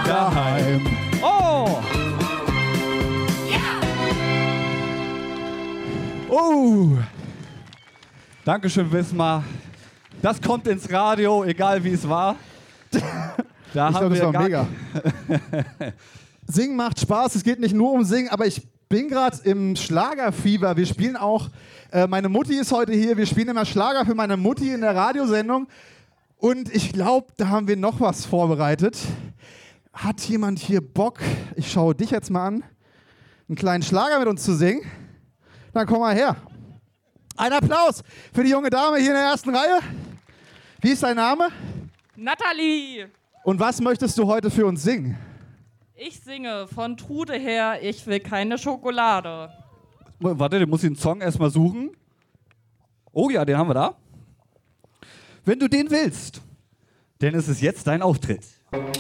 daheim. Oh! Oh! Dankeschön, Wismar. Das kommt ins Radio, egal wie es war. Da Ich haben glaube, das wir war mega. Singen macht Spaß, es geht nicht nur um Singen, aber ich bin gerade im Schlagerfieber. Wir spielen auch, meine Mutti ist heute hier, wir spielen immer Schlager für meine Mutti in der Radiosendung. Und ich glaube, da haben wir noch was vorbereitet. Hat jemand hier Bock, ich schaue dich jetzt mal an, einen kleinen Schlager mit uns zu singen? Dann komm mal her. Ein Applaus für die junge Dame hier in der ersten Reihe. Wie ist dein Name? Nathalie, Und was möchtest du heute für uns singen? ich singe von Trude her, ich will keine Schokolade. Warte, den muss ich den Song erstmal suchen. Oh ja, den haben wir da. Wenn du den willst, dann ist es jetzt dein Auftritt.